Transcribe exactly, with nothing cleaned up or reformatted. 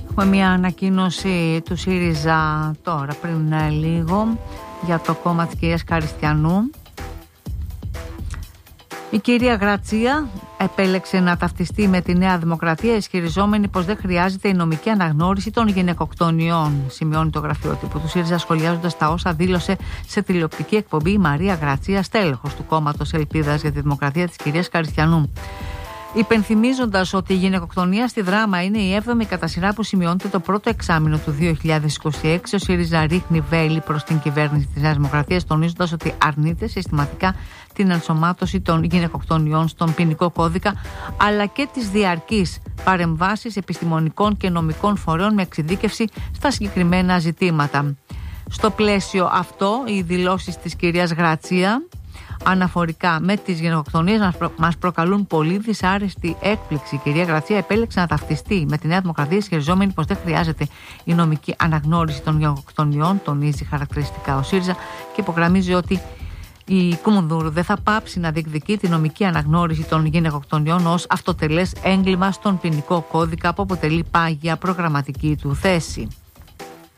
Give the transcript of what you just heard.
Έχουμε μια ανακοίνωση του ΣΥΡΙΖΑ τώρα πριν λίγο για το κόμμα της κυρίας Καριστιανού. Η κυρία Γρατσία επέλεξε να ταυτιστεί με τη Νέα Δημοκρατία, ισχυριζόμενη πως δεν χρειάζεται η νομική αναγνώριση των γυναικοκτονιών, σημειώνει το γραφείο τύπου του ΣΥΡΙΖΑ, σχολιάζοντας τα όσα δήλωσε σε τηλεοπτική εκπομπή η Μαρία Γρατσία, στέλεχος του κόμματος Ελπίδας για τη Δημοκρατία της κυρίας Καριστιανού. Υπενθυμίζοντας ότι η γυναικοκτονία στη Δράμα είναι η έβδομη κατά σειρά που σημειώνεται το πρώτο εξάμηνο του δύο χιλιάδες είκοσι έξι, ο ΣΥΡΙΖΑ ρίχνει βέλη προς την κυβέρνηση της Νέας Δημοκρατίας, τονίζοντας ότι αρνείται συστηματικά την ενσωμάτωση των γυναικοκτονιών στον ποινικό κώδικα, αλλά και τις διαρκείς παρεμβάσεις επιστημονικών και νομικών φορέων με εξειδίκευση στα συγκεκριμένα ζητήματα. Στο πλαίσιο αυτό, οι δηλώσεις της κυρίας Γρατσία αναφορικά με τις γυναικοκτονίες μας, προ... μας προκαλούν πολύ δυσάρεστη έκπληξη. Η κυρία Γρατσία επέλεξε να ταυτιστεί με τη Νέα Δημοκρατία, ισχυριζόμενη πως δεν χρειάζεται η νομική αναγνώριση των γυναικοκτονιών, τονίζει χαρακτηριστικά ο ΣΥΡΙΖΑ και υπογραμμίζει ότι η Κουμουνδούρου δεν θα πάψει να διεκδικεί τη νομική αναγνώριση των γυναικοκτονιών ως αυτοτελές έγκλημα στον ποινικό κώδικα που αποτελεί πάγια προγραμματική του θέση.